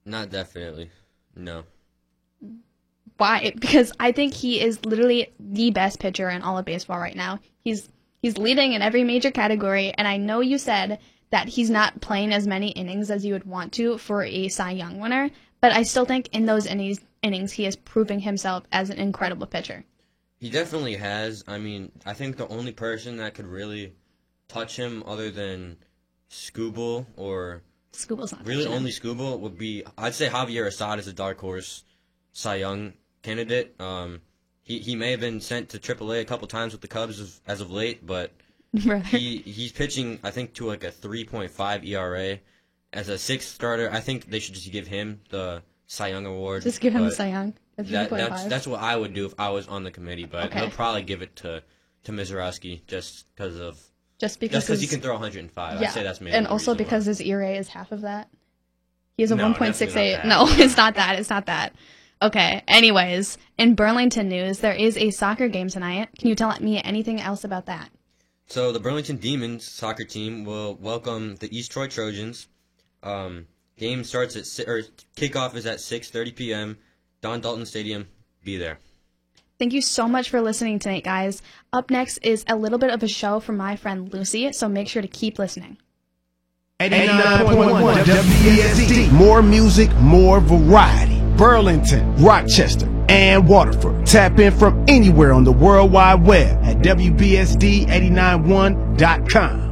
Not definitely. No. Why? Because I think he is literally the best pitcher in all of baseball right now. He's leading in every major category, and I know you said that he's not playing as many innings as you would want to for a Cy Young winner, but I still think in those innings he is proving himself as an incredible pitcher. He definitely has. I mean, I think the only person that could really touch him other than Skubal or Skubal's not really touching only him. Skubal would be, I'd say Javier Assad is a dark horse Cy Young candidate. He may have been sent to AAA a couple times with the Cubs as of late, but he's pitching, I think, to like a 3.5 ERA. As a sixth starter, I think they should just give him the Cy Young award. Just give him the Cy Young. That's what I would do if I was on the committee, but Okay. they'll probably give it to Mizorowski just Just because his- he can throw 105. Yeah, I'd say that's maybe and the also reason because why. his ERA is half of that. He has a No, 1.68. definitely No, not that. it's not that. It's not that. Okay. Anyways, in Burlington news, there is a soccer game tonight. Can you tell me anything else about that? So the Burlington Demons soccer team will welcome the East Troy Trojans. Game starts at kickoff is at 6:30 p.m. Don Dalton Stadium. Be there. Thank you so much for listening tonight, guys. Up next is a little bit of a show from my friend Lucy, so make sure to keep listening. 89.1 WBSD. More music, more variety. Burlington, Rochester, and Waterford. Tap in from anywhere on the World Wide Web at WBSD891.com.